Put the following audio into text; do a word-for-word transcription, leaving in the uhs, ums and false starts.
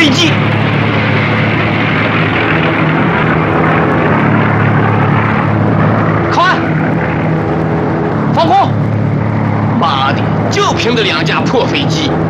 飞机。靠岸！防空！妈的，就凭这两架破飞机！